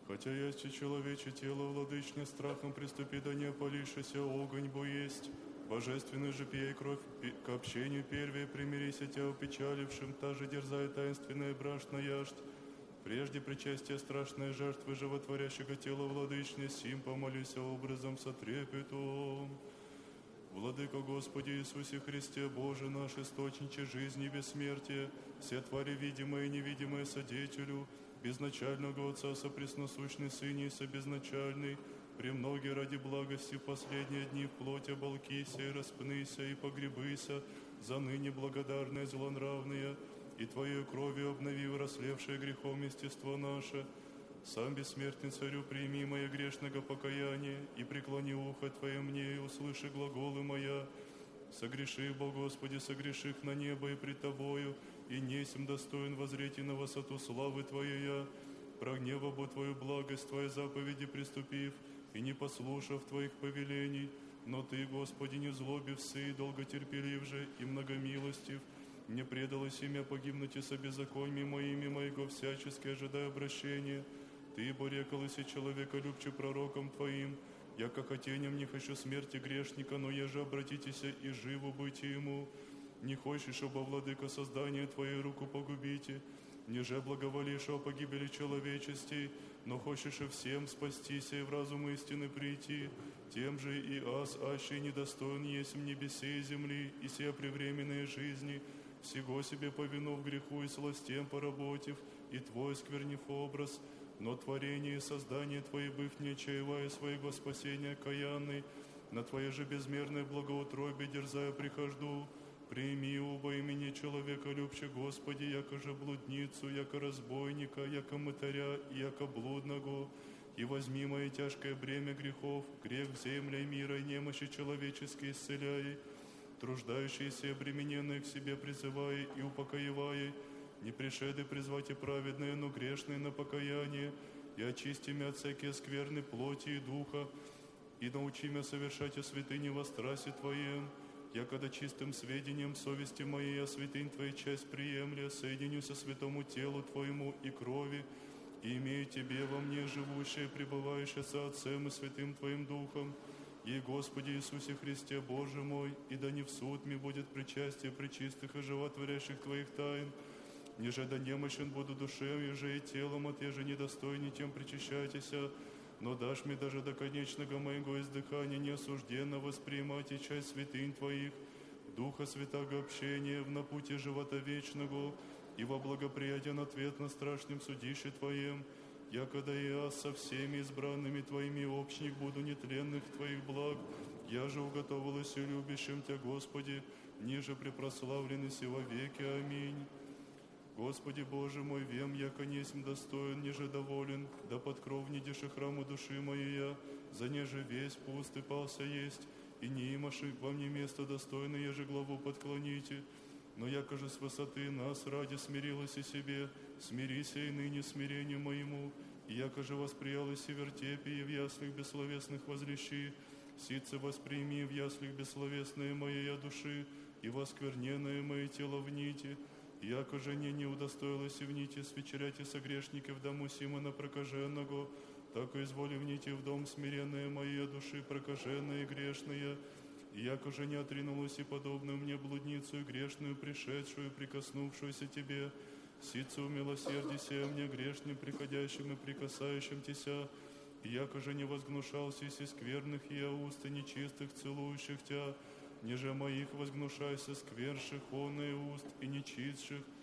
Хотя есть и человече тело владычне, страхом приступи, да не опалившийся огонь бо есть. Божественный же пей кровь к общению первее, примирися тебя опечалившим, та же дерзай таинственная брашна яждь. Прежде причастия страшной жертвы животворящего тела владычне, сим помолися образом со трепетом. Владыко Господи Иисусе Христе, Боже наш, источниче жизни и бессмертия, все твари видимые и невидимые содетелю, безначального Отца сопресносущный Сыне и собезначальный, премноги ради благости в последние дни в плоть оболкися и распнися и погребыся, за ныне благодарные злонравные, и Твоею кровью обновив расслевшее грехом естество наше. Сам бессмертный Царю, прими мое грешного покаяние, и преклони ухо Твое мне, и услыши глаголы моя. Согреши, Бо Господи, согреших на небо и пред Тобою, и несем достоин возреть и на высоту славы Твоей я. Прогнева Бо Твою благость, Твои заповеди приступив, и не послушав Твоих повелений, но Ты, Господи, не злобився и долготерпелив же, и многомилостив, не предалось имя погибнуть и со беззакониями моими моего всячески ожидая обращения. Ты, бо рекалися человеколюбче пророком Твоим, яко хотением не хочу смерти грешника, но еже обратитеся и живу быть ему. Не хочешь, оба владыка создания Твоей руку погубите, неже благоволишь о погибели человечестей, но хочешь и всем спастися и в разум истины прийти, тем же и аз, аще недостоин есть в небесе и земли, и сия превременные жизни, всего себе повинув греху и сластем поработив, и Твой сквернив образ, но творение и создание Твои, быв не чаевая своего спасения каянный, на Твое же безмерное благоутробие дерзая прихожду, прими оба имени человека любче, Господи, яко же блудницу, яко разбойника, яко мытаря, яко блудного, и возьми мое тяжкое бремя грехов, грех земля и мира, и немощи человеческие исцеляй, труждающиеся и обремененные к себе призывай и упокоевай, не пришеды призвать и праведные, но грешные на покаяние, и очисти мя от всякие скверны плоти и духа, и научи мя совершать о святыне во страсе Твоем, якогда чистым сведением совести моей о святынь Твоей часть приемля, соединю со святому телу Твоему и крови, и имею Тебе во мне живущее, пребывающее со Отцем и Святым Твоим Духом, и Господи Иисусе Христе, Боже мой, и да не в суд ми будет причастие пречистых и животворящих Твоих тайн, ниже да немощен буду душою, еже и телом, от еже недостойней, тем причащайтеся, но дашь мне даже до конечного моего издыхания неосужденно воспринимать и часть святынь Твоих, Духа Святаго общения в напуте живота вечного, и во благоприятен ответ на страшном судище Твоем, якогда я со всеми избранными Твоими общник буду нетленных Твоих благ, я же уготовилась и любящим Тебя, Господи, ниже препрославленный во веки. Аминь. Господи Боже мой, вем, яко несмь достоин, ниже доволен, да под кров недеши храму души моей я, за неже весь пуст и пался есть, и не имаши во мне место достойно, еже главу подклоните. Но яко же с высоты нас ради смирилась и себе, смирися и ныне смирению моему, и яко же восприялась и вертепие в яслях бессловесных возлещи, ситце восприми в яслях бессловесные моей души, и воскверненное мое тело в нити, яко же не удостоилась и в нити свечерять и согрешники в дому Симона прокаженного, так и изволи в нити в дом смиренные моей души прокаженные и грешные, и яко же не отринулась и подобную мне блудницу и грешную, пришедшую, прикоснувшуюся Тебе, ситце умилосердися мне грешным, приходящим и прикасающим Теся, и яко же не возгнушался и скверных я уст и нечистых, целующих Тя, ниже моих возгнушайся скверших он и уст и нечистших,